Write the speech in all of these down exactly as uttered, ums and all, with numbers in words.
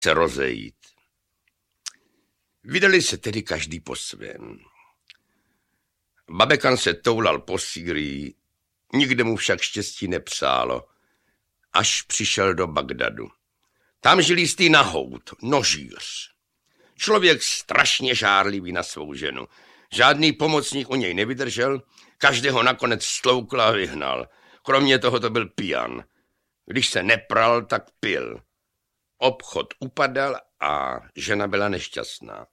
se rozejít. Vydali se tedy každý po svém. Babekan se toulal po Sýrii, nikde mu však štěstí nepřálo, až přišel do Bagdadu. Tam žil jistý Nahout, nožíř. Člověk strašně žárlivý na svou ženu. Žádný pomocník u něj nevydržel, každého nakonec stloukl a vyhnal. Kromě toho to byl pijan. Když se nepral, tak pil. Obchod upadal a žena byla nešťastná.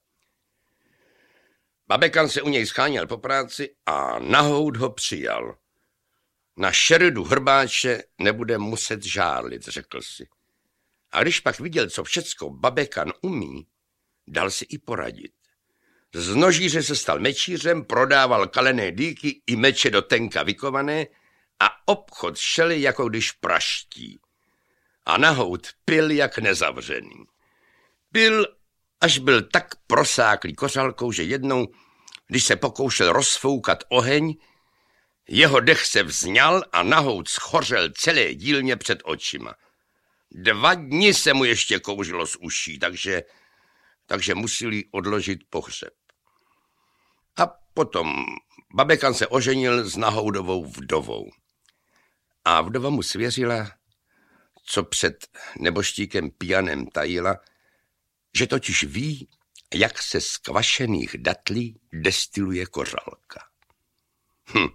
Babekan se u něj scháněl po práci a Nahout ho přijal. Na šeredu hrbáče nebude muset žárlit, řekl si. A když pak viděl, co všecko Babekan umí, dal si i poradit. Z nožíře se stal mečířem, prodával kalené dýky i meče do tenka vykované a obchod šel, jako když praští. A Nahout pil jak nezavřený. Pil, až byl tak prosáklý kořalkou, že jednou, když se pokoušel rozfoukat oheň, jeho dech se vzňal a Nahout schořel celé dílně před očima. Dva dny se mu ještě kouřilo z uší, takže, takže museli odložit pohřeb. A potom Babekan se oženil s Nahoudovou vdovou. A vdova mu svěřila, co před neboštíkem pijanem tajila, že totiž ví, jak se z kvašených datlí destiluje kořalka. Hm.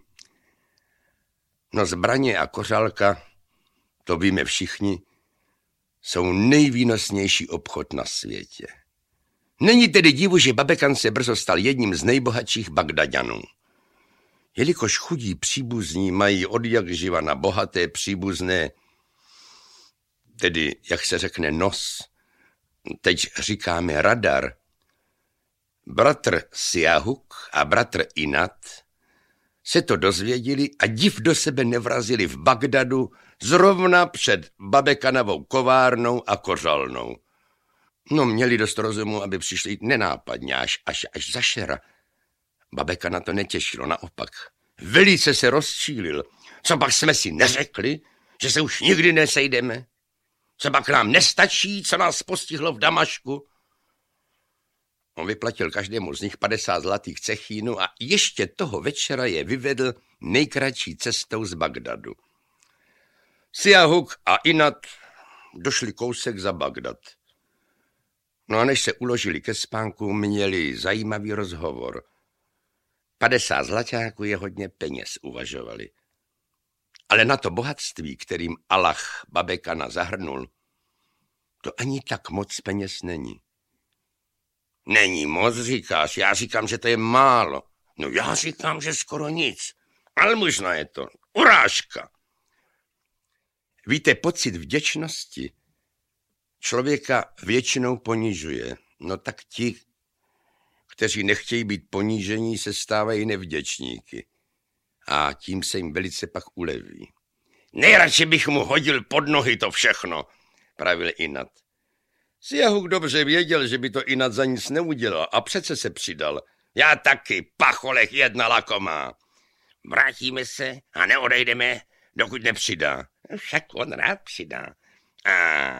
No zbraně a kořalka, to víme všichni, jsou nejvýnosnější obchod na světě. Není tedy divu, že Babekan se brzo stal jedním z nejbohatších Bagdaďanů. Jelikož chudí příbuzní mají od jak živa na bohaté příbuzné, tedy, jak se řekne, nos, teď říkáme radar, bratr Siahuk a bratr Inat se to dozvěděli a div do sebe nevrazili v Bagdadu zrovna před Babekanovou kovárnou a kořalnou. No měli dost rozumu, aby přišli nenápadně až, až, až za šera. Babekana to netěšilo, naopak. Velice se rozčílil. Co pak jsme si neřekli, že se už nikdy nesejdeme? Co pak nám nestačí, co nás postihlo v Damašku? On vyplatil každému z nich padesát zlatých cechínů a ještě toho večera je vyvedl nejkratší cestou z Bagdadu. Siahuk a Inat došli kousek za Bagdad. No a než se uložili ke spánku, měli zajímavý rozhovor. Padesát zlaťáků je hodně peněz, uvažovali. Ale na to bohatství, kterým Allah Babekana zahrnul, to ani tak moc peněz není. Není moc, říkáš, já říkám, že to je málo. No já říkám, že skoro nic. Ale možná je to urážka. Víte, pocit vděčnosti člověka většinou ponižuje. No tak ti, kteří nechtějí být ponížení, se stávají nevděčníky. A tím se jim velice pak uleví. Nejradši bych mu hodil pod nohy to všechno, pravil Inat. Siahuk dobře věděl, že by to Inat za nic neudělal a přece se přidal. Já taky, pacholek jedna lakomá. Vrátíme se a neodejdeme, dokud nepřidá. Však on rád přidá. A,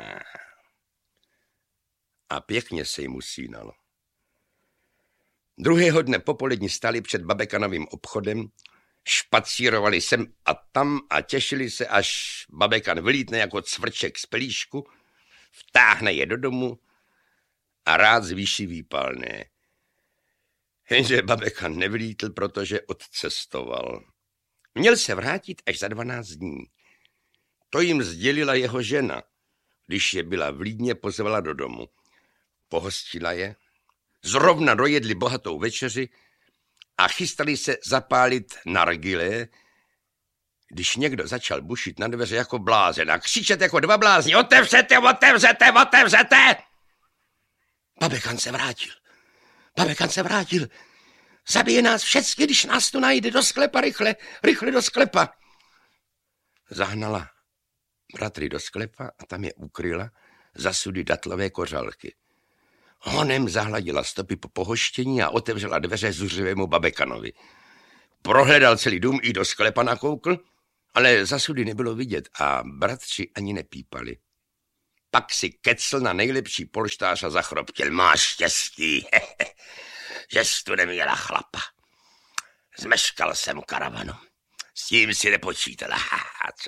a pěkně se jim usínalo. Druhého dne popolední stali před Babekanovým obchodem, špacírovali sem a tam a těšili se, až Babekan vylítne jako cvrček z pelíšku, vtáhne je do domu a rád zvýší výpalné. Jenže Babekan nevylítl, protože odcestoval. Měl se vrátit až za dvanáct dní. To jim sdělila jeho žena, když je byla v Lídně pozvala do domu. Pohostila je, zrovna dojedli bohatou večeři a chystali se zapálit nargile, když někdo začal bušit na dveře jako blázen a křičet jako dva blázni. Otevřete, otevřete, otevřete! Babekan se vrátil. Babekan se vrátil. Zabije nás všechny, když nás tu najde. Do sklepa, rychle, rychle do sklepa. Zahnala bratry do sklepa a tam je ukryla za sudy datlové kořalky. Honem zahladila stopy po pohoštění a otevřela dveře zuřivému Babekanovi. Prohledal celý dům i do sklepa nakoukl, ale za sudy nebylo vidět a bratři ani nepípali. Pak si kecl na nejlepší polštář a zachroptil. Máš štěstí, že jsi tu neměla chlapa. Zmeškal jsem karavanu. S tím si nepočítala. Co?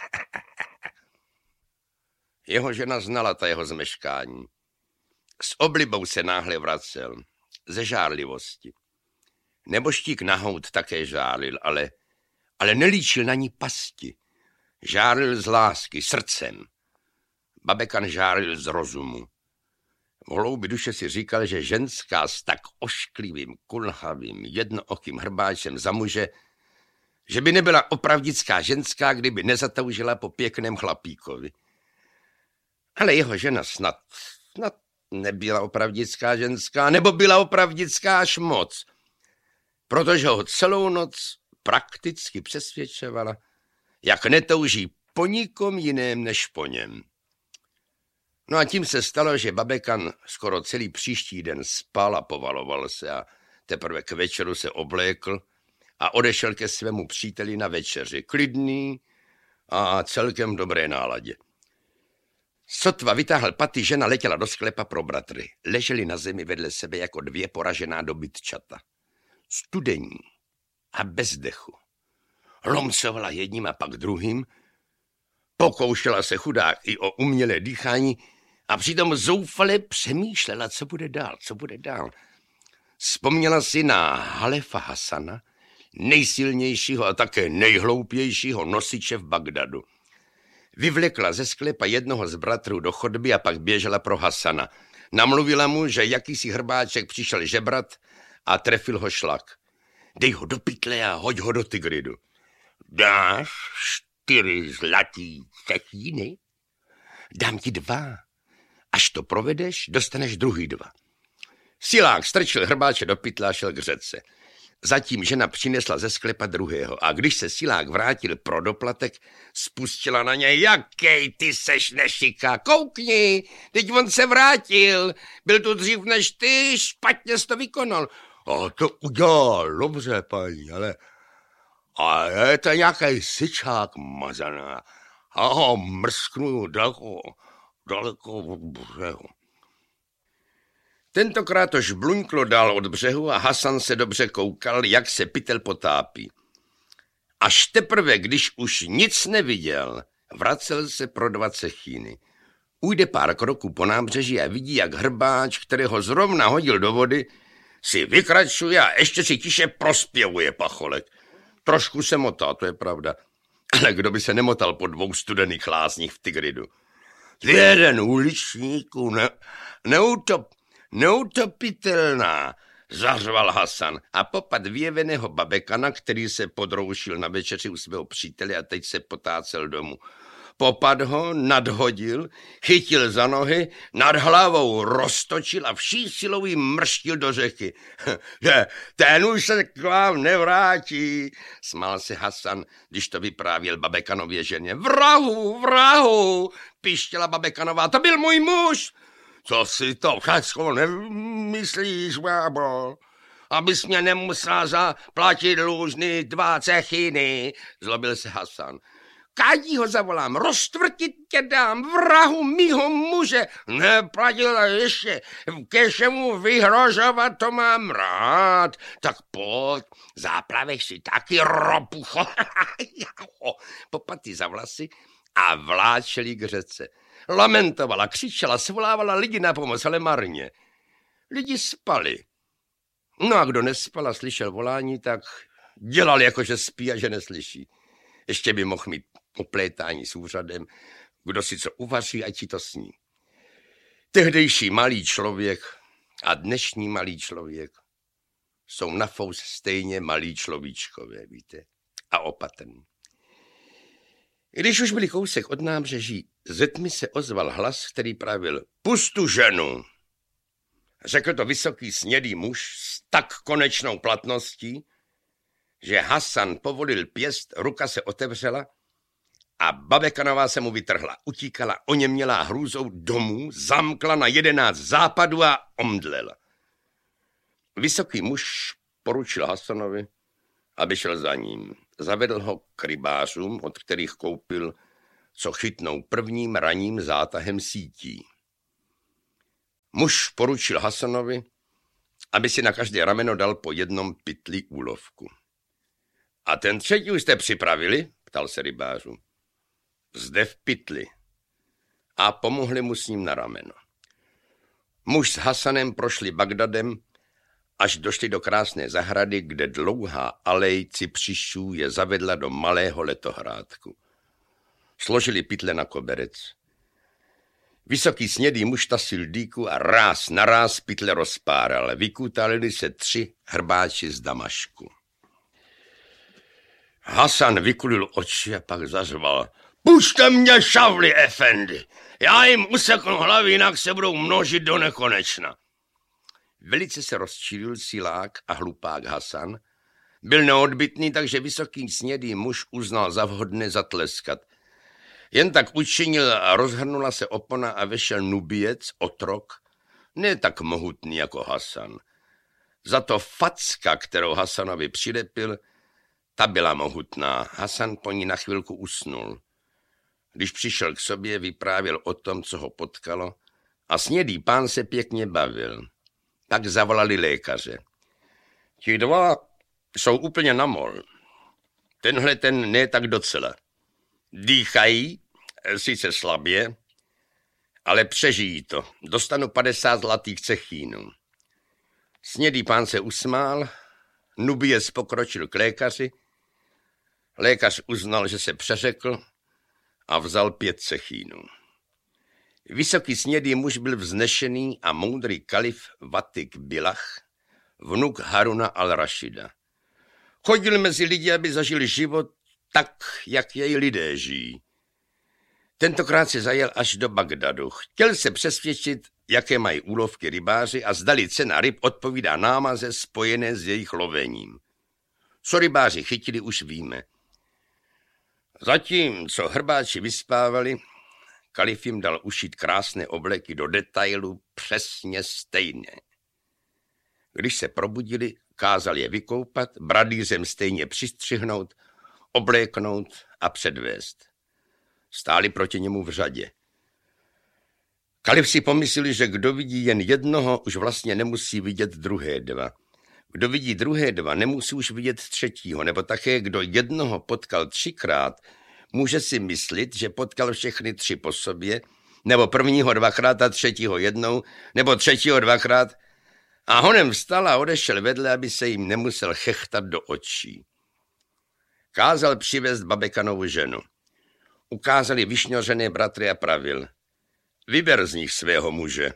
Jeho žena znala ta jeho zmeškání. S oblibou se náhle vracel. Ze žárlivosti. Neboštík Nahout také žárlil, ale, ale nelíčil na ní pasti. Žárlil z lásky, srdcem. Babekan žárlil z rozumu. V hloubi duše si říkal, že ženská s tak ošklivým, kulhavým, jednookým hrbáčem za muže, že by nebyla opravdická ženská, kdyby nezatoužila po pěkném chlapíkovi. Ale jeho žena snad, snad nebyla opravdická ženská, nebo byla opravdická až moc, protože ho celou noc prakticky přesvědčovala, jak netouží po nikom jiném než po něm. No a tím se stalo, že Babekan skoro celý příští den spal a povaloval se a teprve k večeru se oblékl a odešel ke svému příteli na večeři, klidný a celkem dobré náladě. Sotva vytáhl paty, žena letěla do sklepa pro bratry. Leželi na zemi vedle sebe jako dvě poražená dobytčata. Studení a bez dechu. Lomcovala jedním a pak druhým, pokoušela se chudák i o umělé dýchání a přitom zoufale přemýšlela, co bude dál, co bude dál. Vzpomněla si na Halefa Hasana, nejsilnějšího a také nejhloupějšího nosiče v Bagdadu. Vyvlekla ze sklepa jednoho z bratrů do chodby a pak běžela pro Hasana. Namluvila mu, že jakýsi hrbáček přišel žebrat a trefil ho šlak. Dej ho do pytle a hoď ho do Tigridu. Dáš čtyři zlatý cechíny? Dám ti dva. Až to provedeš, dostaneš druhý dva. Silák strčil hrbáče do pytle a šel k řece. Zatím žena přinesla ze sklepa druhého a když se Silák vrátil pro doplatek, spustila na něj. Jakej ty seš nešiká, koukni, teď on se vrátil, byl tu dřív než ty, špatně jsi to vykonal. A to udělal, dobře, paní, ale, ale je to nějaký syčák mazaná. A ho mrsknu daleko, daleko od břehu. Tentokrát to žbluňklo dál od břehu a Hasan se dobře koukal, jak se pytel potápí. Až teprve, když už nic neviděl, vracel se pro dva cechíny. Ujde pár kroků po nábřeží a vidí, jak hrbáč, který ho zrovna hodil do vody, si vykračuje a ještě si tiše prospěvuje pacholek. Trošku se motá, to je pravda. Ale kdo by se nemotal po dvou studených lázních v Tigridu? Jeden uličníků ne, neutop, neutopitelná, zařval Hasan a popad vyjeveného Babekana, který se podroušil na večeři u svého přítele a teď se potácel domů. Popad ho, nadhodil, chytil za nohy, nad hlavou roztočil a vší silou jí mrštil do řeky. Ten už se k vám nevrátí, smál se Hasan, když to vyprávěl Babekanově ženě. Vrahu, vrahu, pištěla Babekanová, to byl můj muž. Co si to všecko nemyslíš, bábo? Abys mě nemusela zaplatit dlužný dva cechiny, zlobil se Hasan. Kádí ho zavolám, roztvrtit tě dám, vrahu mýho muže. Neplatil ještě, keže mu vyhrožovat, to mám rád. Tak pojď, záplaveš si taky, ropucho. Popaty za vlasy a vláčeli k řece. Lamentovala, křičela, svolávala lidi na pomoc, ale marně. Lidi spali. No a kdo nespal a slyšel volání, tak dělal jako, že spí a že neslyší. Ještě by mohl mít oplétání s úřadem, kdo si co uvaří, ať si to sní. Tehdejší malý člověk a dnešní malý člověk jsou na fous stejně malí človíčkové, víte, a opatrní. Když už byli kousek od nábřeží, ze tmy se ozval hlas, který pravil: Pust tu ženu! Řekl to vysoký snědý muž s tak konečnou platností, že Hasan povolil pěst, ruka se otevřela a Babekanová se mu vytrhla. Utíkala oněmělá hrůzou domů, zamkla na jedenáct západů a omdlela. Vysoký muž poručil Hasanovi, aby šel za ním. Zavedl ho k rybářům, od kterých koupil co chytnou prvním ranním zátahem sítí. Muž poručil Hasanovi, aby si na každé rameno dal po jednom pytli úlovku. A ten třetí už jste připravili? Ptal se rybářů. Zde v pytli. A pomohli mu s ním na rameno. Muž s Hasanem prošli Bagdadem, až došli do krásné zahrady, kde dlouhá alej cypřišů je zavedla do malého letohrádku. Složili pytle na koberec. Vysoký snědý muž tasil dýku a ráz na ráz pytle rozpáral. Vykutálili se tři hrbáči z Damašku. Hasan vykulil oči a pak zařval. Pušte mě, šavli, efendi! Já jim useknu hlavy, jinak se budou množit do nekonečna. Velice se rozčílil silák a hlupák Hasan. Byl neodbytný, takže vysoký snědý muž uznal za vhodné zatleskat. Jen tak učinil a rozhrnula se opona a vešel Nubiec, otrok, ne tak mohutný jako Hasan. Za to facka, kterou Hasanovi přilepil, ta byla mohutná. Hasan po ní na chvilku usnul. Když přišel k sobě, vyprávěl o tom, co ho potkalo, a snědý pán se pěkně bavil. Tak zavolali lékaře. Ti dva jsou úplně na mol. Tenhle ten ne tak docela. Dýchají, sice slabě, ale přežijí to. Dostanu padesát zlatých cechínů. Snědý pán se usmál, Nubiec pokročil k lékaři, lékař uznal, že se přeřekl a vzal pět cechínů. Vysoký snědý muž byl vznešený a moudrý kalif Vatik Bilach, vnuk Haruna al-Rašida. Chodil mezi lidi, aby zažil život tak, jak jej lidé žijí. Tentokrát se zajel až do Bagdadu. Chtěl se přesvědčit, jaké mají úlovky rybáři a zdali cena ryb odpovídá námaze spojené s jejich lovením. Co rybáři chytili, už víme. Zatím, co hrbáči vyspávali, kalif jim dal ušít krásné obleky do detailu přesně stejné. Když se probudili, kázal je vykoupat, bradýřem stejně přistřihnout, obléknout a předvést. Stáli proti němu v řadě. Kalif si pomysleli, že kdo vidí jen jednoho, už vlastně nemusí vidět druhé dva. Kdo vidí druhé dva, nemusí už vidět třetího, nebo také kdo jednoho potkal třikrát, může si myslet, že potkal všechny tři po sobě, nebo prvního dvakrát a třetího jednou, nebo třetího dvakrát, a honem vstal a odešel vedle, aby se jim nemusel chechtat do očí. Kázal přivést Babekanovu ženu. Ukázali vyšňořené bratry a pravil. Vyber z nich svého muže.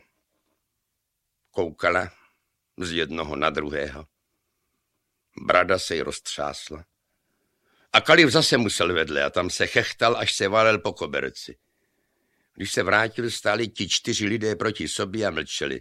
Koukala z jednoho na druhého. Brada se jí roztřásla. A kalif zase musel vedle a tam se chechtal, až se válel po koberci. Když se vrátil, stáli ti čtyři lidé proti sobě a mlčeli.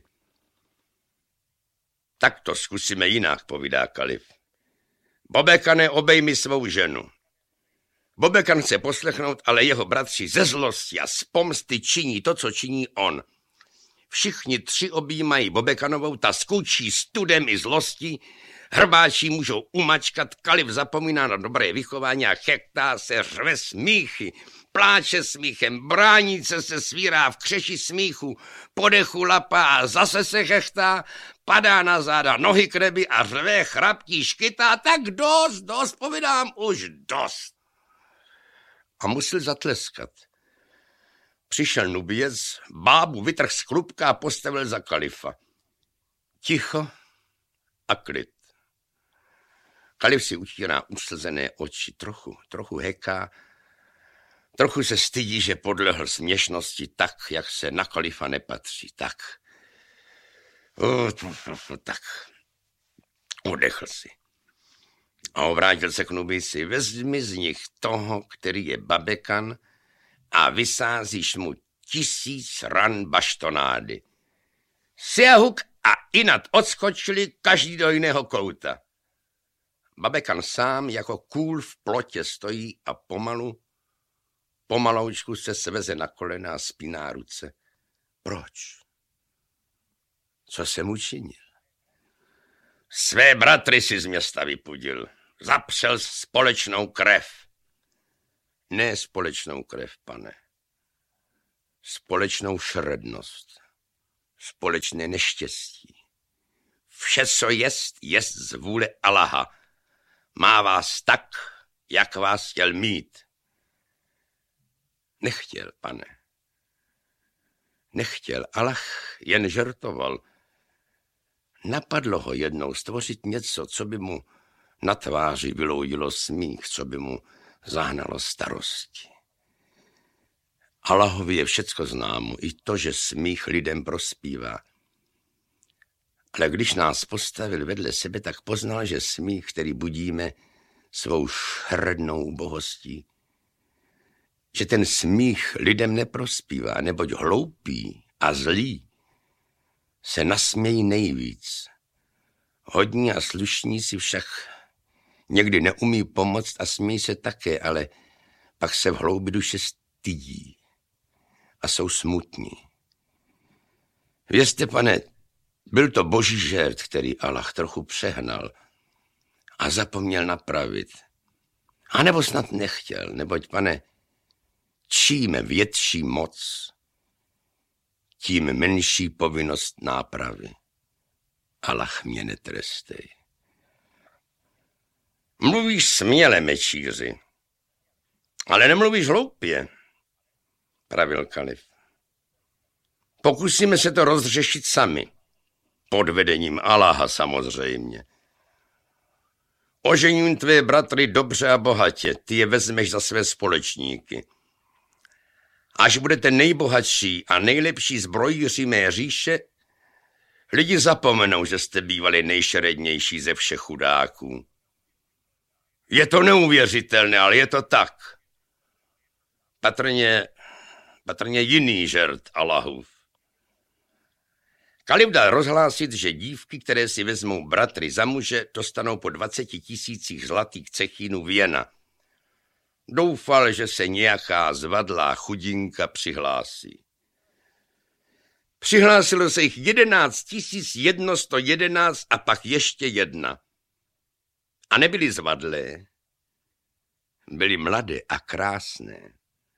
Tak to zkusíme jinak, povídá kalif. Bobekane, obejmi svou ženu. Bobekan chce poslechnout, ale jeho bratři ze zlosti a z pomsty činí to, co činí on. Všichni tři objímají Bobekanovou, ta skučí studem i zlostí, hrbáči můžou umačkat, kalif zapomíná na dobré vychování a chechtá se, řve smíchy, pláče smíchem, bránice se svírá v křeši smíchu, podechu lapá a zase se chechtá, padá na záda, nohy kreby a řve, chraptí, škytá, tak dost, dost, povídám, už dost. A musel zatleskat. Přišel Nubiec, bábu vytrhl z klubka a postavil za kalifa. Ticho a klid. Kalif si utírá uslzené oči, trochu, trochu heká, trochu se stydí, že podlehl směšnosti tak, jak se na kalifa nepatří. Tak, o, tak, udechl si. A obrátil se k Nubici. Vezmi z nich toho, který je Babekan, a vysázíš mu tisíc ran baštonády. Siahuk a Inat odskočili každý do jiného kouta. Babekan sám jako kůl v plotě stojí a pomalu, pomaloučku se sveze na kolena a spíná ruce. Proč? Co jsem učinil? Své bratry si z města vypudil. Zapřel společnou krev. Ne společnou krev, pane. Společnou šrednost. Společné neštěstí. Vše, co jest, jest z vůle Allaha. Má vás tak, jak vás chtěl mít. Nechtěl, pane. Nechtěl, Allah jen žertoval. Napadlo ho jednou stvořit něco, co by mu na tváři vyloudilo smích, co by mu zahnalo starosti. Allahovi je všecko známo, i to, že smích lidem prospívá. Ale když nás postavil vedle sebe, tak poznal, že smích, který budíme svou šrednou bohostí, že ten smích lidem neprospívá, neboť hloupí a zlí se nasmějí nejvíc. Hodní a slušní si však někdy neumí pomoct a smí se také, ale pak se v hloubi duše stydí a jsou smutní. Vězte, pane, byl to boží žert, který Allah trochu přehnal a zapomněl napravit. A nebo snad nechtěl, neboť, pane, čím větší moc, tím menší povinnost nápravy. Allah mě netrestej. Mluvíš směle, mečíři, ale nemluvíš hloupě, pravil kalif. Pokusíme se to rozřešit sami, pod vedením Allaha samozřejmě. Ožením tvé bratry dobře a bohatě, ty je vezmeš za své společníky. Až budete nejbohatší a nejlepší zbrojíři mé říše, lidi zapomenou, že jste bývali nejšerednější ze všech chudáků. Je to neuvěřitelné, ale je to tak. Patrně, patrně jiný žert Allahův. Kalif dal rozhlásit, že dívky, které si vezmou bratry za muže, dostanou po dvaceti tisících zlatých cechínů věna. Doufal, že se nějaká zvadlá chudinka přihlásí. Přihlásilo se jich jedenáct tisíc jedno sto jedenáct a pak ještě jedna. A nebyly zvadlé, byly mladé a krásné.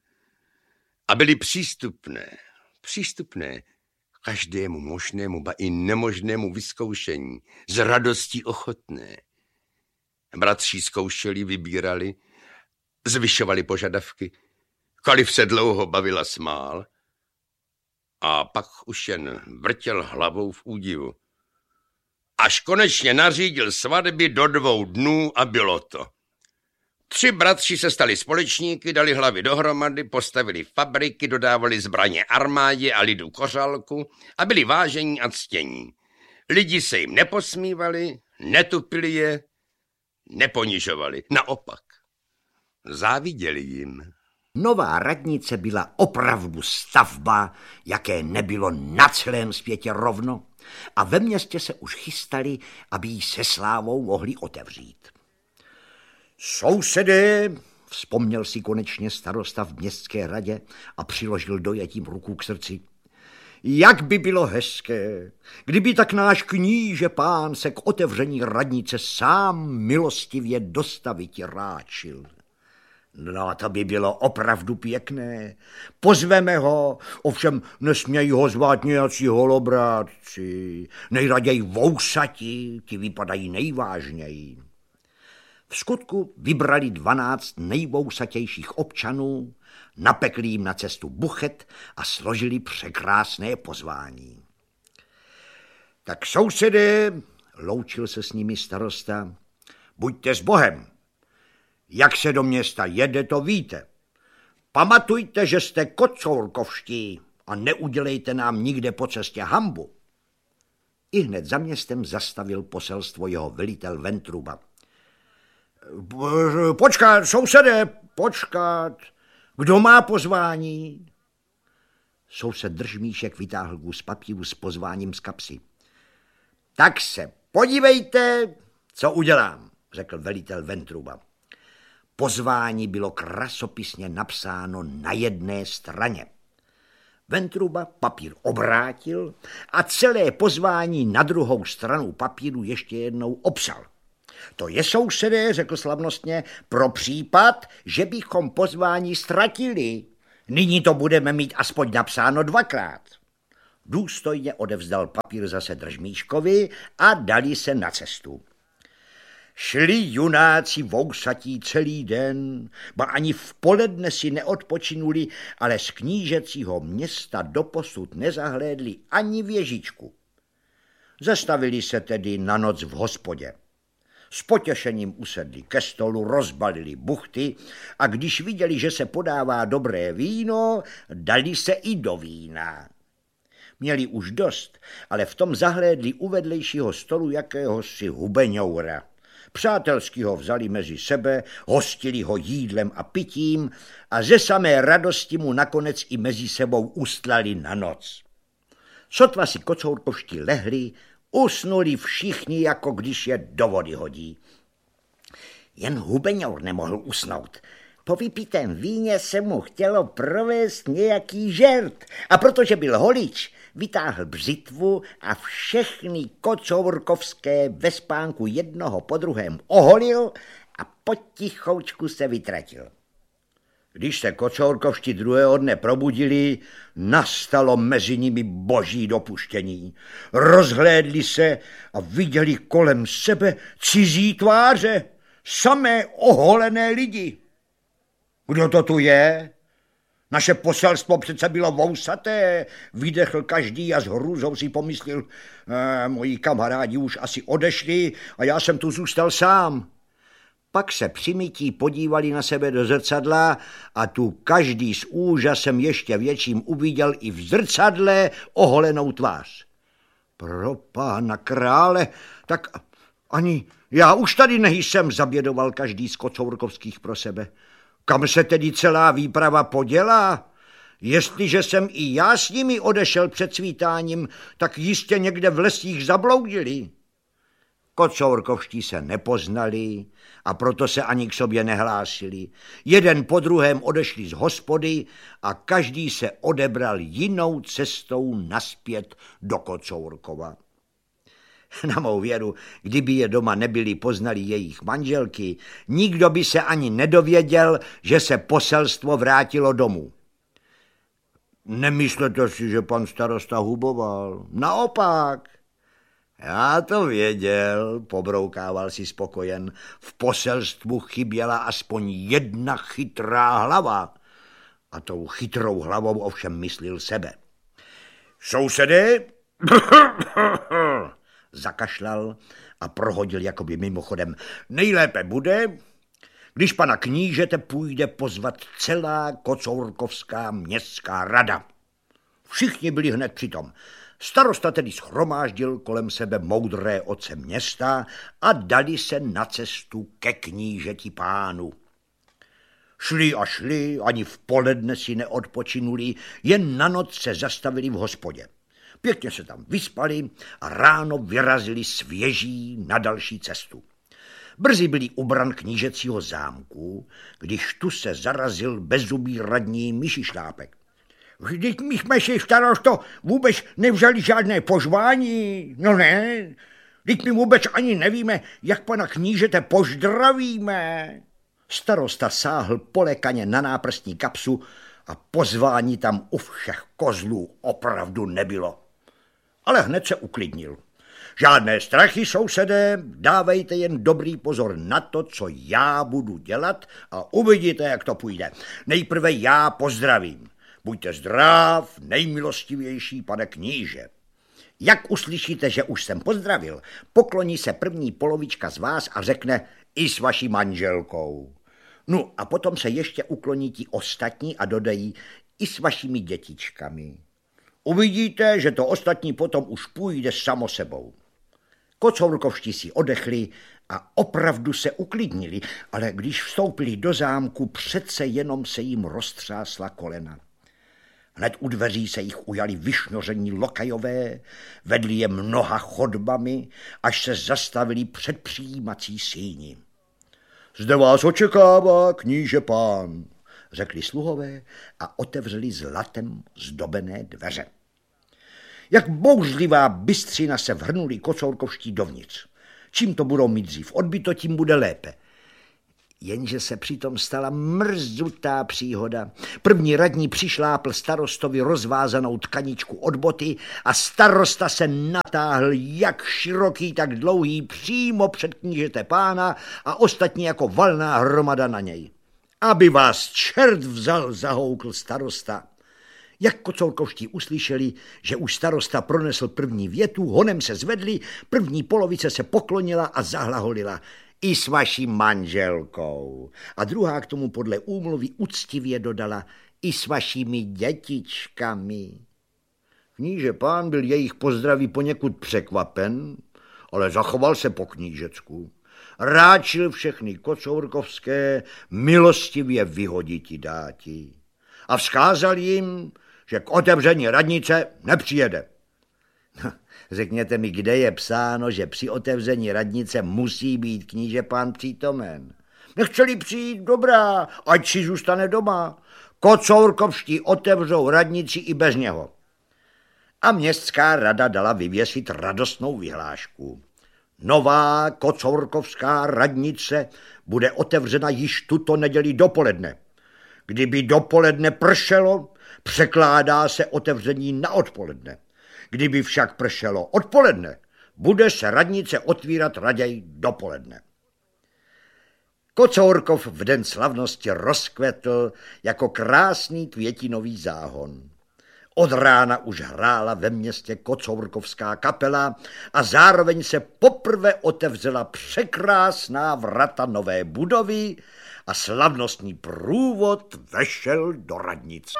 A byly přístupné, přístupné každému možnému, ba i nemožnému vyzkoušení, z radostí ochotné. Bratři zkoušeli, vybírali, zvyšovali požadavky. Kalif se dlouho bavil a smál a pak už jen vrtěl hlavou v údivu. Až konečně nařídil svatby do dvou dnů a bylo to. Tři bratři se stali společníky, dali hlavy dohromady, postavili fabriky, dodávali zbraně armádě a lidu kořálku a byli vážení a ctění. Lidi se jim neposmívali, netupili je, neponižovali. Naopak, záviděli jim. Nová radnice byla opravdu stavba, jaké nebylo na celém světě rovno, a ve městě se už chystali, aby ji se slávou mohli otevřít. Sousedé, vzpomněl si konečně starosta v městské radě a přiložil dojetím ruku k srdci. Jak by bylo hezké, kdyby tak náš kníže pán se k otevření radnice sám milostivě dostaviti ráčil. No, to by bylo opravdu pěkné. Pozveme ho, ovšem nesmějí ho zvát nějací holobrátci. Nejraději vousati, ti vypadají nejvážněji. V skutku vybrali dvanáct nejvousatějších občanů, napekli jim na cestu buchet a složili překrásné pozvání. Tak sousedé, loučil se s nimi starosta, buďte s Bohem. Jak se do města jede, to víte. Pamatujte, že jste kocourkovští a neudělejte nám nikde po cestě hanbu. I hned za městem zastavil poselstvo jeho velitel Ventruba. Počkat, sousedé, počkat. Kdo má pozvání? Soused Držmíšek vytáhl kus papíru s pozváním z kapsy. Tak se podívejte, co udělám, řekl velitel Ventruba. Pozvání bylo krasopisně napsáno na jedné straně. Ventruba papír obrátil a celé pozvání na druhou stranu papíru ještě jednou opsal. To je, sousedé, řekl slavnostně, pro případ, že bychom pozvání ztratili. Nyní to budeme mít aspoň napsáno dvakrát. Důstojně odevzdal papír zase Držmíškovi a dali se na cestu. Šli junáci vousatí celý den, ba ani v poledne si neodpočinuli, ale z knížecího města doposud nezahlédli ani věžičku. Zastavili se tedy na noc v hospodě. S potěšením usedli ke stolu, rozbalili buchty a když viděli, že se podává dobré víno, dali se i do vína. Měli už dost, ale v tom zahlédli u vedlejšího stolu jakéhosi hubeňoura. Přátelsky ho vzali mezi sebe, hostili ho jídlem a pitím a ze samé radosti mu nakonec i mezi sebou ustlali na noc. Sotva si kocourkovští lehli, usnuli všichni, jako když je do vody hodí. Jen hubeňour nemohl usnout. Po vypitém víně se mu chtělo provést nějaký žert a protože byl holič, vytáhl břitvu a všechny kocourkovské ve spánku jednoho po druhém oholil a potichoučku se vytratil. Když se kocourkovští druhého dne probudili, nastalo mezi nimi boží dopuštění. Rozhlédli se a viděli kolem sebe cizí tváře, samé oholené lidi. Kdo to tu je? Naše poselstvo přece bylo vousaté, vydechl každý a s hrůzou si pomyslel, eh, moji kamarádi už asi odešli a já jsem tu zůstal sám. Pak se při mytí podívali na sebe do zrcadla a tu každý s úžasem ještě větším uviděl i v zrcadle oholenou tvář. Pro pána krále, tak ani já už tady nejsem, zabědoval každý z kocourkovských pro sebe. Kam se tedy celá výprava podělá? Jestliže jsem i já s nimi odešel před svítáním, tak jistě někde v lesích zabloudili. Kocourkovští se nepoznali a proto se ani k sobě nehlásili. Jeden po druhém odešli z hospody a každý se odebral jinou cestou naspět do Kocourkova. Na mou věru, kdyby je doma nebyli poznali jejich manželky, nikdo by se ani nedověděl, že se poselstvo vrátilo domů. Nemyslete si, že pan starosta huboval. Naopak. Já to věděl, pobroukával si spokojen. V poselstvu chyběla aspoň jedna chytrá hlava. A tou chytrou hlavou ovšem myslil sebe. Sousedé, zakašlal a prohodil jakoby mimochodem. Nejlépe bude, když pana knížete půjde pozvat celá kocourkovská městská rada. Všichni byli hned přitom. Starosta tedy shromáždil kolem sebe moudré otce města a dali se na cestu ke knížeti pánu. Šli a šli, ani v poledne si neodpočinuli, jen na noc se zastavili v hospodě. Pěkně se tam vyspali a ráno vyrazili svěží na další cestu. Brzy byli u bran knížecího zámku, když tu se zarazil bezzubý radní Myšišlápek. Vždyť my jsme si, starosto, vůbec nevzali žádné pozvání. No ne, vždyť my vůbec ani nevíme, jak pana knížete pozdravíme. Starosta sáhl polekaně na náprstní kapsu a pozvání tam u všech kozlů opravdu nebylo. Ale hned se uklidnil. Žádné strachy, sousedé, dávejte jen dobrý pozor na to, co já budu dělat a uvidíte, jak to půjde. Nejprve já pozdravím. Buďte zdrav, nejmilostivější pane kníže. Jak uslyšíte, že už jsem pozdravil, pokloní se první polovička z vás a řekne i s vaší manželkou. No a potom se ještě ukloní ti ostatní a dodají i s vašimi dětičkami. Uvidíte, že to ostatní potom už půjde samo sebou. Kocourkovští si odechli a opravdu se uklidnili, ale když vstoupili do zámku, přece jenom se jim roztřásla kolena. Hned u dveří se jich ujali vyšnoření lokajové, vedli je mnoha chodbami, až se zastavili před přijímací síni. Zde vás očekává kníže pán, řekli sluhové a otevřeli zlatem zdobené dveře. Jak bouřlivá bystřina se vrhnuli kocourkovští dovnitř. Čím to budou mít dřív odbyto, tím bude lépe. Jenže se přitom stala mrzutá příhoda. První radní přišlápl starostovi rozvázanou tkaničku od boty a starosta se natáhl jak široký, tak dlouhý přímo před knížete pána a ostatní jako valná hromada na něj. Aby vás čert vzal, zahoukl starosta. Jak kocourkovští uslyšeli, že už starosta pronesl první větu, honem se zvedli, první polovice se poklonila a zahlaholila. I s vaší manželkou. A druhá k tomu podle úmluvy úctivě dodala i s vašimi dětičkami. Kníže pán byl jejich pozdraví poněkud překvapen, ale zachoval se po knížecku. Ráčil všechny kocourkovské milostivě vyhoditi dáti. A vzkázal jim, že k otevření radnice nepřijede. Řekněte mi, kde je psáno, že při otevření radnice musí být kníže pán přítomen. Nechceli přijít, dobrá, ať si zůstane doma. Kocourkovští otevřou radnici i bez něho. A městská rada dala vyvěsit radostnou vyhlášku. Nová kocourkovská radnice bude otevřena již tuto neděli dopoledne. Kdyby dopoledne pršelo, překládá se otevření na odpoledne. Kdyby však pršelo odpoledne, bude se radnice otvírat raději dopoledne. Kocourkov v den slavnosti rozkvetl jako krásný květinový záhon. Od rána už hrála ve městě kocourkovská kapela a zároveň se poprvé otevřela překrásná vrata nové budovy a slavnostní průvod vešel do radnice.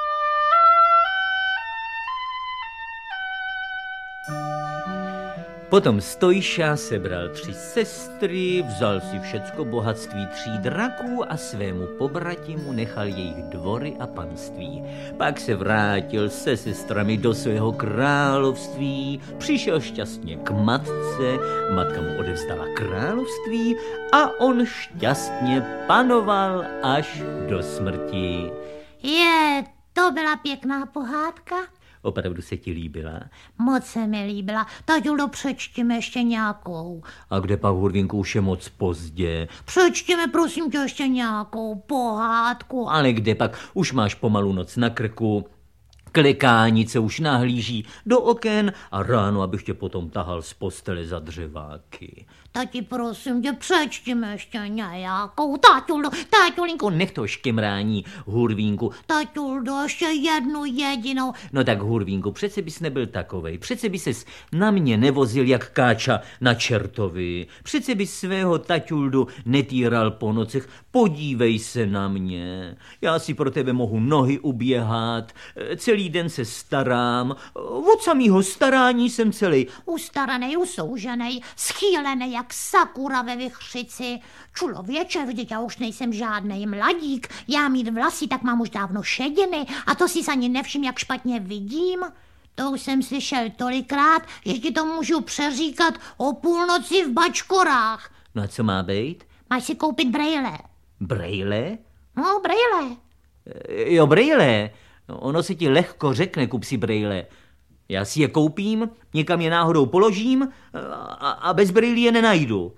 Potom Stojša sebral tři sestry, vzal si všecko bohatství tří draků a svému pobratimu nechal jejich dvory a panství. Pak se vrátil se sestrami do svého království, přišel šťastně k matce, matka mu odevzdala království a on šťastně panoval až do smrti. Je, to byla pěkná pohádka. Opravdu se ti líbila? Moc se mi líbila. Taťulo, přečtěme ještě nějakou. A kde pak, Hurvínku, už je moc pozdě? Přečtěme, prosím tě, ještě nějakou pohádku. Ale kde pak? Už máš pomalu noc na krku. Klekánice už nahlíží do oken a ráno, abych tě potom tahal z postele za dřeváky. Tati, prosím tě, přečtěme ještě nějakou. Taťulo, taťulinko. Nech to škemrání, Hurvínku. Taťulo, ještě jednu jedinou. No tak, Hurvínku, přece bys nebyl takovej. Přece by ses na mě nevozil jak káča na čertovi. Přece bys svého taťuldu netýral po nocech. Podívej se na mě. Já si pro tebe mohu nohy uběhat. Celý den se starám. Od samého starání jsem celý Ustaranej, usouženej, schýlenej jak sakura ve vichřici. Člověče, vždyť já už nejsem žádnej mladík. Já mít vlasy, tak mám už dávno šediny a to si ani nevšim, jak špatně vidím. To už jsem slyšel tolikrát, že ti to můžu přeříkat o půlnoci v bačkorách. No a co má být? Máš si koupit brejle. Brejle? No, brejle. Jo, brejle. No, ono se ti lehko řekne, kup si brejle. Já si je koupím, někam je náhodou položím a, a bez brejlí je nenajdu.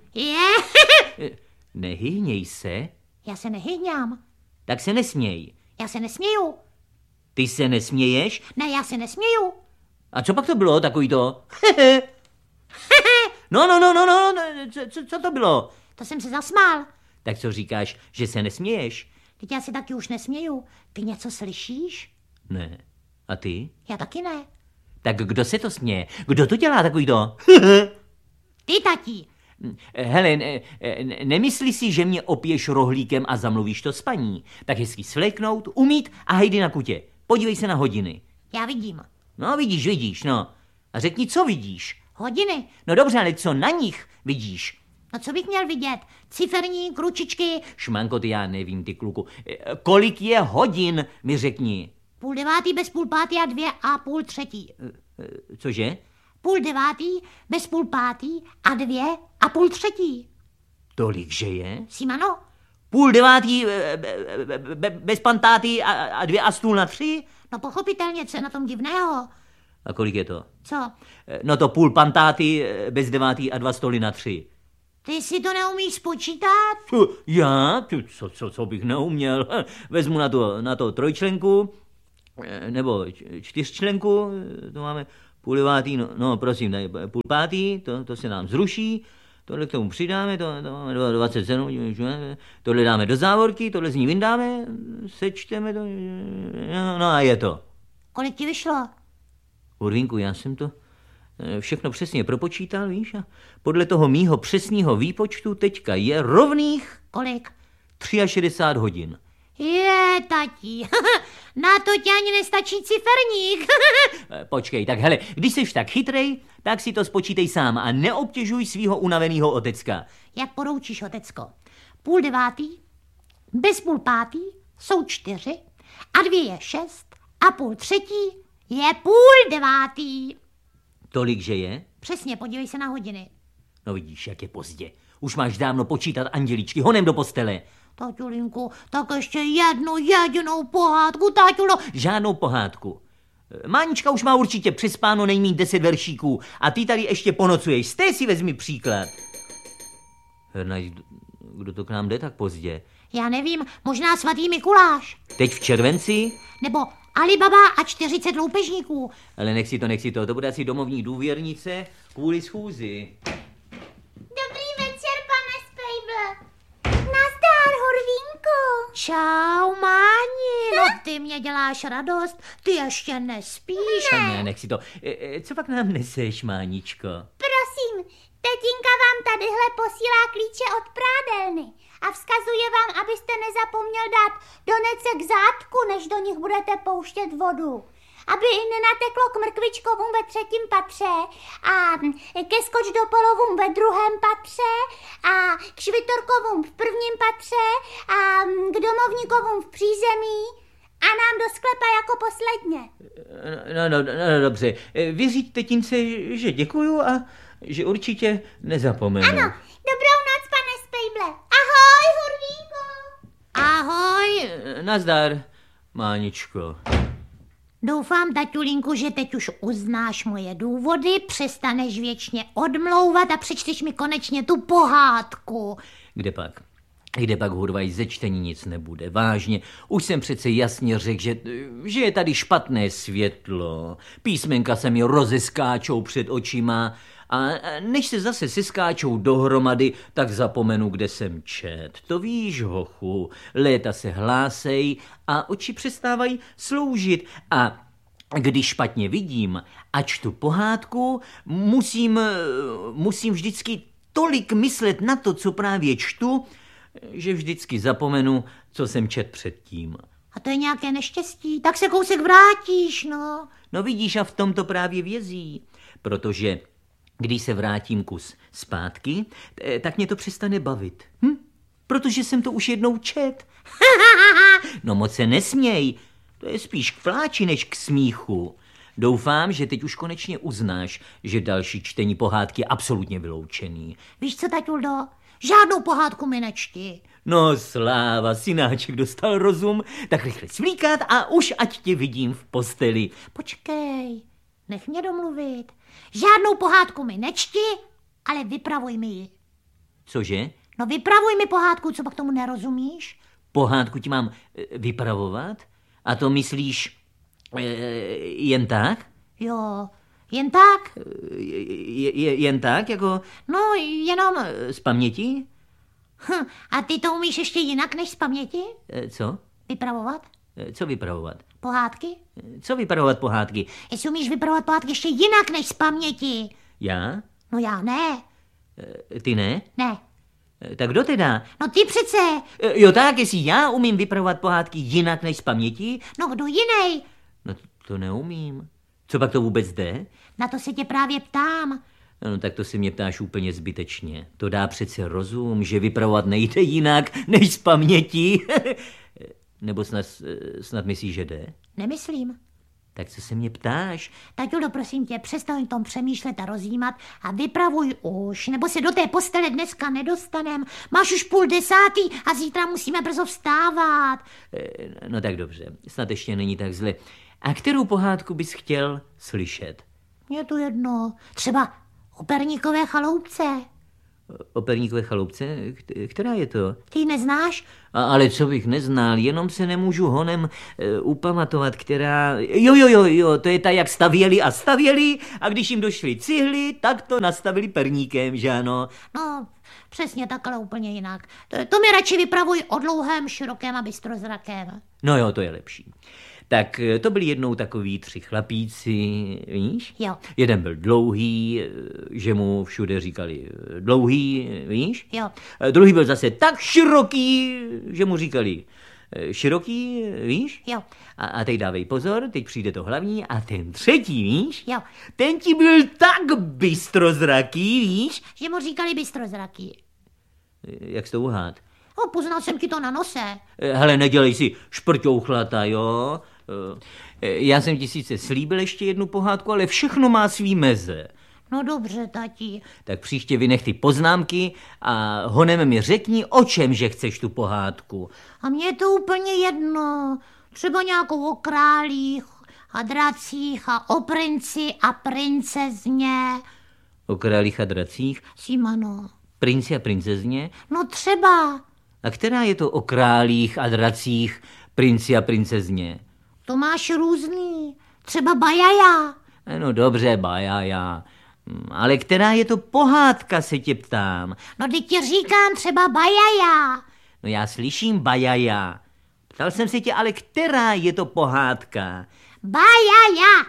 Je. Nehyhněj se. Já se nehyhňám. Tak se nesměj. Já se nesměju. Ty se nesměješ? Ne, já se nesměju. A co pak to bylo, takový to? No, no, no, no, no, co, co, co to bylo? To jsem se zasmál. Tak co říkáš, že se nesměješ? Teď já se taky už nesměju. Ty něco slyšíš? Ne. A ty? Já taky ne. Tak kdo se to směje? Kdo to dělá takový to? Ty, tati. Hele, ne, ne, nemyslí si, že mě opiješ rohlíkem a zamluvíš to spaní. Tak hezky svléknout, umít a hejdy na kutě. Podívej se na hodiny. Já vidím. No, vidíš, vidíš, no. A řekni, co vidíš? Hodiny. No dobře, ale co na nich vidíš? No co bych měl vidět? Ciferní kručičky. Šmanko, ty já nevím, ty kluku. Kolik je hodin, mi řekni. Půl devátý bez půl pátý a dvě a půl třetí. Cože? Půl devátý bez půl pátý a dvě a půl třetí. Tolik, že je? Simano? Půl devátý bez pantátý a, a dvě a stůl na tři? No pochopitelně, co je na tom divného? A kolik je to? Co? No to půl pantátý bez devátý a dva stoly na tři. Ty si to neumíš spočítat? Já? Co, co, co bych neuměl? Vezmu na to, na to trojčlenku, nebo čtyřčlenku, to máme půl devátý, no, no prosím, tady půl pátý, to, to se nám zruší, tohle k tomu přidáme, to, to máme dvacet sedm, tohle dáme do závorky, tohle z ní vyndáme, sečteme to, no, no a je to. Kolik ti vyšlo? Urvínku, já jsem to všechno přesně propočítal, víš, a podle toho mýho přesného výpočtu teďka je rovných... Kolik? šedesát tři hodin. Je, tatí, na to tě ani nestačí ciferník. Počkej, tak hele, když jsi tak chytrej, tak si to spočítej sám a neobtěžuj svýho unaveného otecka. Jak poroučíš, otecko? Půl devátý, bez půl pátý jsou čtyři a dvě je šest a půl třetí je půl devátý. Tolik, že je? Přesně, podívej se na hodiny. No vidíš, jak je pozdě. Už máš dávno počítat anděličky, honem do postele. Taťulinku, tak ještě jednu jedinou pohádku, táťulo. Žádnou pohádku. Mánička už má určitě přespáno nejmíň deset veršíků a ty tady ještě ponocuješ. Z té si vezmi příklad. Hernaj, kdo to k nám jde tak pozdě? Já nevím, možná svatý Mikuláš. Teď v červenci? Nebo Alibaba a čtyřicet loupežníků. Ale nech si to, nech si to, to bude asi domovní důvěrnice kvůli schůzi. Dobrý večer, pane Spejble. Nazdar, Hurvínku. Čau, Máni, no ty mě děláš radost, ty ještě nespíš. Ne, ne nech si to. E, co pak nám neseš, Máničko? Prosím, tetinka vám tadyhle posílá klíče od prádelny a vzkazuje vám, abyste nezapomněl dát donece k zátku, než do nich budete pouštět vodu. Aby i nenateklo k mrkvičkovům ve třetím patře a ke skočdopolovům ve druhém patře a k švitorkovům v prvním patře a k domovníkovům v přízemí a nám do sklepa jako posledně. No, no, no, no dobře. Vyříď tetince, že děkuju a že určitě nezapomenu. Ano, dobrou noc, pane Spejble. Ahoj, Hurvínku. Ahoj. Nazdar, Máničko. Doufám, taťulinku, že teď už uznáš moje důvody, přestaneš věčně odmlouvat a přečteš mi konečně tu pohádku. Kde pak? Kde pak, Hurvaj, ze čtení nic nebude. Vážně, už jsem přece jasně řekl, že, že je tady špatné světlo. Písmenka se mi rozeskáčou před očima a než se zase seskáčou dohromady, tak zapomenu, kde jsem čet. To víš, hochu, léta se hlásej a oči přestávají sloužit a když špatně vidím a čtu pohádku, musím, musím vždycky tolik myslet na to, co právě čtu, že vždycky zapomenu, co jsem čet předtím. A to je nějaké neštěstí, tak se kousek vrátíš, no. No vidíš, a v tom to právě vězí, protože když se vrátím kus zpátky, tak mě to přestane bavit. Hm? Protože jsem to už jednou čet. No moc se nesměj, to je spíš k pláči než k smíchu. Doufám, že teď už konečně uznáš, že další čtení pohádky je absolutně vyloučený. Víš co, taťuldo? Žádnou pohádku mi nečti. No sláva, synáček dostal rozum, tak rychle svlíkat a už ať tě vidím v posteli. Počkej, nech mě domluvit. Žádnou pohádku mi nečti, ale vypravuj mi ji. Cože? No vypravuj mi pohádku, co pak tomu nerozumíš? Pohádku ti mám e, vypravovat? A to myslíš e, jen tak? Jo, jen tak? Je, je, jen tak, jako... No, jenom... Z paměti? Hm, a ty to umíš ještě jinak než z paměti? E, co? Vypravovat? E, co vypravovat? Pohádky? E, co vypravovat pohádky? Jestli umíš vypravovat pohádky ještě jinak než z paměti? Já? No já ne. E, ty ne? Ne. E, tak kdo teda? No ty přece. E, jo tak, jestli já umím vypravovat pohádky jinak než z paměti? No kdo jiný? No to, to neumím. Co pak to vůbec jde? Na to se tě právě ptám. No tak to si mě ptáš úplně zbytečně. To dá přece rozum, že vypravovat nejde jinak než z paměti. Nebo snad, snad myslíš, že jde? Nemyslím. Tak co se mě ptáš? Taťulo, prosím tě, přestaň tom přemýšlet a rozjímat a vypravuj už, nebo se do té postele dneska nedostanem. Máš už půl desátý a zítra musíme brzo vstávat. No tak dobře, snad ještě není tak zle. A kterou pohádku bys chtěl slyšet? Je to jedno. Třeba o Perníkové chaloupce. O perníkové chaloupce? Která je to? Ty ji neznáš? A, ale co bych neznal, jenom se nemůžu honem e, upamatovat, která... Jo, jo, jo, jo, to je ta, jak stavěli a stavěli a když jim došly cihly, tak to nastavili perníkem, že ano? No, přesně takhle úplně jinak. To, to mi radši vypravuj o dlouhém, širokém a bystrozrakém. No jo, to je lepší. Tak to byli jednou takový tři chlapíci, víš? Jo. Jeden byl dlouhý, že mu všude říkali dlouhý, víš? Jo. Druhý byl zase tak široký, že mu říkali široký, víš? Jo. A, a teď dávej pozor, teď přijde to hlavní a ten třetí, víš? Jo. Ten ti byl tak bystrozraký, víš? Že mu říkali bystrozraký. Jak jsi to uhát? No, poznal jsem ti to na nose. Hele, nedělej si šprťouchlata, jo? Já jsem ti sice slíbil ještě jednu pohádku, ale všechno má svý meze. No dobře, tati. Tak příště vynech ty poznámky a honem mi řekni, o čem, že chceš tu pohádku. A mně je to úplně jedno. Třeba nějakou o králích a dracích a o princi a princezně. O králích a dracích? Simano. Princi a princezně? No třeba. A která je to o králích a dracích, princi a princezně? To máš různý. Třeba Bajaja. No dobře, Bajaja. Ale která je to pohádka, se tě ptám. No teď ti říkám třeba Bajaja. No já slyším Bajaja. Ptal jsem se tě, ale která je to pohádka? Bajaja.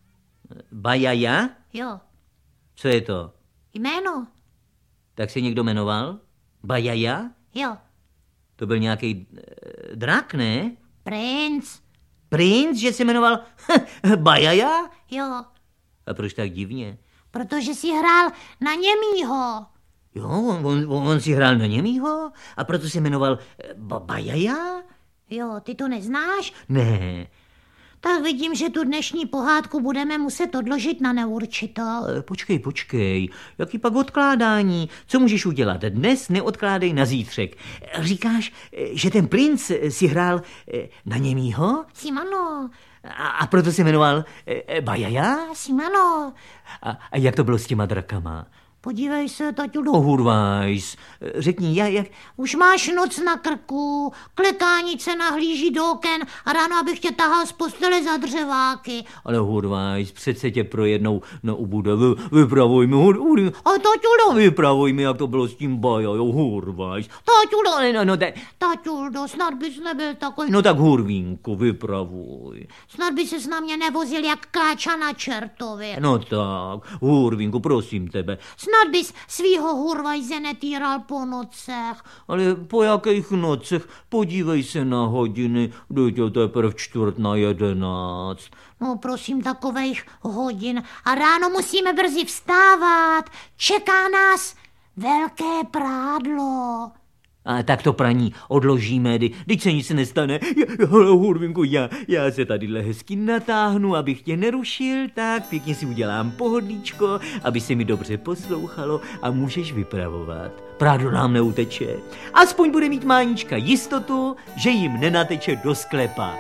Bajaja? Jo. Co je to? Jméno. Tak se někdo jmenoval? Bajaja? Jo. To byl nějaký e, drak, ne? Princ. Princ, že se jmenoval Bajaja? Jo. A proč tak divně? Protože si hrál na němýho. Jo, on, on, on si hrál na němýho? A proto se jmenoval ba- Bajaja? Jo, ty to neznáš? Ne. Tak vidím, že tu dnešní pohádku budeme muset odložit na neurčito. E, počkej, počkej. Jaký pak odkládání? Co můžeš udělat? Dnes neodkládej na zítřek. Říkáš, že ten princ si hrál na němýho? Simano. A, a proto se jmenoval e, Bajaja? Simano. A, a jak to bylo s těma drakama? Podívej se, taťudo. Oh, Hurvajs, řekni, jak, jak... Už máš noc na krku, klekánice nahlíží do oken a ráno, abych tě tahal z postele za dřeváky. Ale Hurvajs, přece tě pro jednou neubude. Vy, vypravuj mi, hur, hur, A taťudo. vypravuj mi, jak to bylo s tím Bajajou, Hurvajs. Taťudo. No, no, te, Taťudo, snad bys nebyl takový. no tak Hurvínku, vypravuj. Snad by ses na mě nevozil jak káča na čertovi. No tak, Hurvínku, prosím tebe. Snad bys svýho Hurvajze netýral po nocech. Ale po jakých nocech? Podívej se na hodiny, teď je teprve čtvrt na jedenáct. No prosím, takovejch hodin. A ráno musíme brzy vstávat. Čeká nás velké prádlo. A tak to praní odložíme, teď se nic nestane. Ale Hurvinku, já, já se tadyhle hezky natáhnu, abych tě nerušil, tak pěkně si udělám pohodlíčko, aby se mi dobře poslouchalo a můžeš vypravovat. Prádlo nám neuteče. Aspoň bude mít Mánička jistotu, že jim nenateče do sklepa.